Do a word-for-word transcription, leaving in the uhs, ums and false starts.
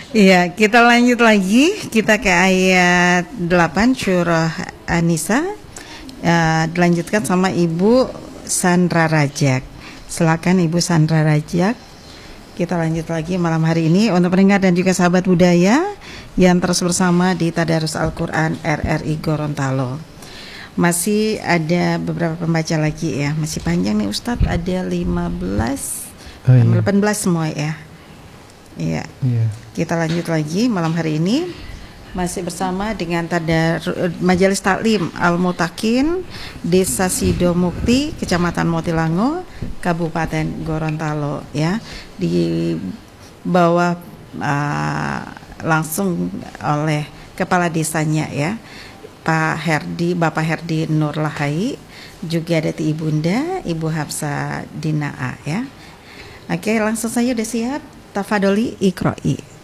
Iya, kita lanjut lagi. Kita ke ayat delapan surah An-Nisa. Uh, dilanjutkan sama Ibu Sandra Rajak. Silakan Ibu Sandra Rajak. Kita lanjut lagi malam hari ini untuk pendengar dan juga sahabat budaya yang terus bersama di Tadarus Al-Quran R R I Gorontalo. Masih ada beberapa pembaca lagi ya. Masih panjang nih Ustadz, ada lima belas, oh, iya. delapan belas semua ya. Iya. Yeah. Kita lanjut lagi malam hari ini masih bersama dengan Tadar Majelis Taklim Al-Mutakin Desa Sidomukti, Kecamatan Motilango, Kabupaten Gorontalo ya. Di bawah uh, langsung oleh kepala desanya ya, Pak Herdi, Bapak Herdi Nurlahai, juga ada Ibunda Ibu Hafsa Dinaa ya. Oke, langsung saja udah siap. Tafadoli Iqra'i.